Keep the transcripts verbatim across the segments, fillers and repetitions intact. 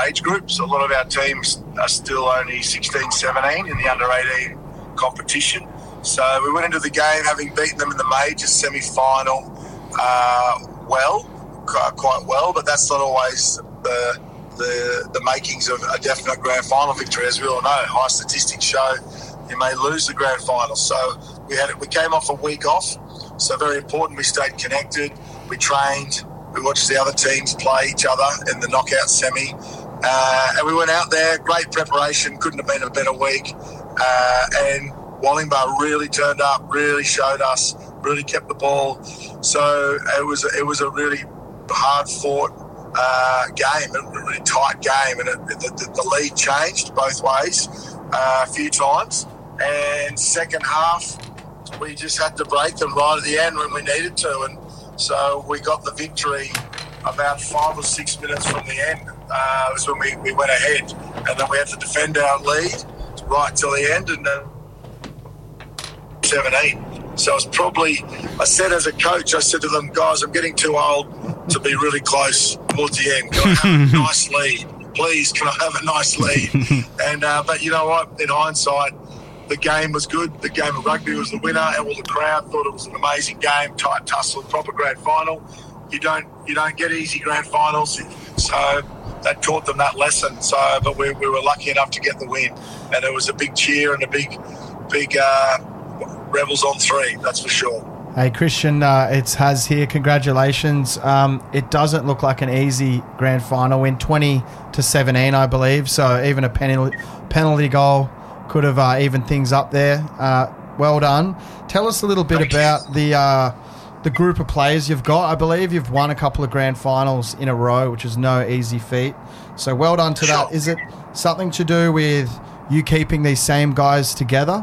age groups. A lot of our teams are still only sixteen, seventeen in the under eighteen competition. So we went into the game having beaten them in the majors semi-final uh, well, quite well, but that's not always the, the the makings of a definite grand final victory. As we all know, high statistics show you may lose the grand final. So we had we came off a week off, so very important we stayed connected, we trained, we watched the other teams play each other in the knockout semi, uh, and we went out there, great preparation, couldn't have been a better week, uh, and Wallingbar really turned up, really showed us, really kept the ball. So it was it was a really hard-fought uh, game, a really tight game, and it, the, the, the lead changed both ways uh, a few times. And second half, we just had to break them right at the end when we needed to, and so we got the victory about five or six minutes from the end. Uh, was when we, we went ahead, and then we had to defend our lead right till the end, and then seventeen. So it's probably, I said as a coach, I said to them, guys, I'm getting too old to be really close towards the end. Can I have a nice lead? Please, can I have a nice lead? and uh, But you know what? In hindsight, the game was good. The game of rugby was the winner, and all the crowd thought it was an amazing game, tight tussle, proper grand final. You don't you don't get easy grand finals, so that taught them that lesson. So, but we, we were lucky enough to get the win, and it was a big cheer and a big, big. Uh, Rebels on three, that's for sure. Hey, Christian, uh, it's Haz here. Congratulations. Um, it doesn't look like an easy grand final win, twenty to seventeen, I believe. So even a penalty penalty goal could have uh, evened things up there. Uh, well done. Tell us a little bit Thank about you. the uh, the group of players you've got. I believe you've won a couple of grand finals in a row, which is no easy feat. So well done to sure. that. Is it something to do with you keeping these same guys together?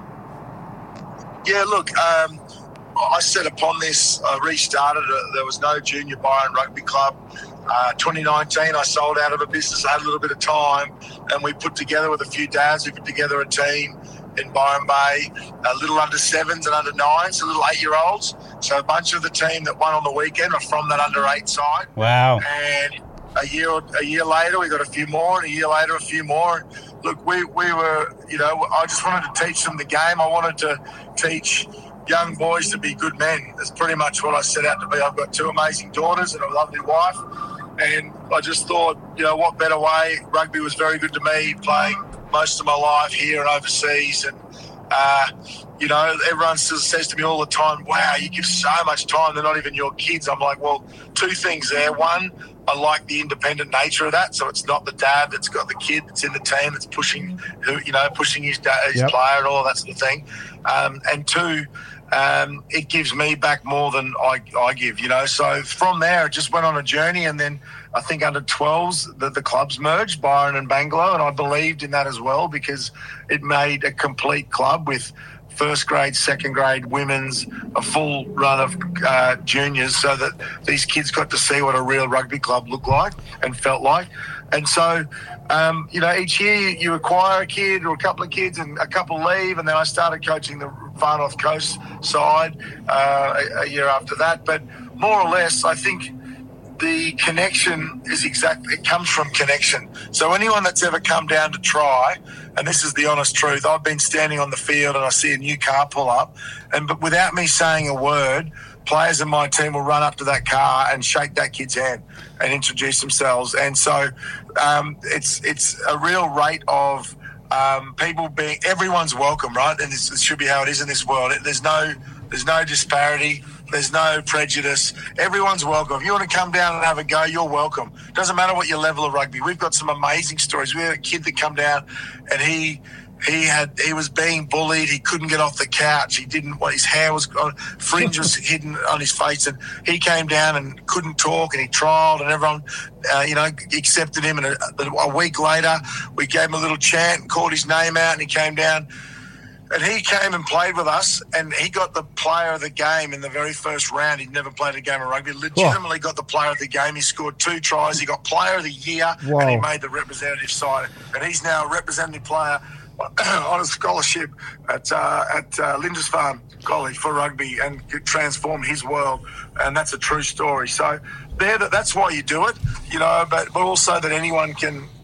Yeah, look, um, I set upon this, I restarted it. There was no junior Byron Rugby Club. Uh, twenty nineteen, I sold out of a business. I had a little bit of time, and we put together with a few dads, we put together a team in Byron Bay, a little under sevens and under nines, a little eight-year-olds. So a bunch of the team that won on the weekend are from that under eight side. Wow. And a year a year later, we got a few more, and a year later, a few more. Look, we, we were, you know, I just wanted to teach them the game. I wanted to teach young boys to be good men. That's pretty much what I set out to be. I've got two amazing daughters and a lovely wife, and I just thought, you know, what better way? Rugby was very good to me, playing most of my life here and overseas, and, uh, you know, everyone still says to me all the time, wow, you give so much time, they're not even your kids. I'm like, well, two things there. One, I like the independent nature of that, so it's not the dad that's got the kid that's in the team that's pushing, who you know, pushing his dad, his yep. player and all that sort of thing. Um, and two, um, it gives me back more than I, I give, you know. So from there, it just went on a journey, and then I think under twelves, the, the clubs merged, Byron and Bangalow, and I believed in that as well because it made a complete club with first grade, second grade, women's, a full run of uh, juniors, so that these kids got to see what a real rugby club looked like and felt like. And so, um, you know, each year you acquire a kid or a couple of kids and a couple leave, and then I started coaching the Far North Coast side uh, a, a year after that. But more or less, I think the connection is exactly, it comes from connection. So anyone that's ever come down to try, and this is the honest truth, I've been standing on the field and I see a new car pull up, and but without me saying a word, players in my team will run up to that car and shake that kid's hand and introduce themselves. And so um, it's it's a real rate of um, people being, everyone's welcome, right? And this, this should be how it is in this world. There's no there's no disparity. There's no prejudice. Everyone's welcome. If you want to come down and have a go, you're welcome. Doesn't matter what your level of rugby. We've got some amazing stories. We had a kid that come down and he he had he was being bullied. He couldn't get off the couch. He didn't. Well, his hair was fringe was hidden on his face, and he came down and couldn't talk. And he trialled, and everyone, uh, you know, accepted him. And a, a week later, we gave him a little chant and called his name out, and he came down. And he came and played with us, and he got the player of the game in the very first round. He'd never played a game of rugby. Legitimately got the player of the game. He scored two tries. He got player of the year, Whoa. and he made the representative side. And he's now a representative player on a scholarship at uh, at uh, Lindisfarne College for rugby, and transformed his world. And that's a true story. So there, that's why you do it, you know. But but also that anyone can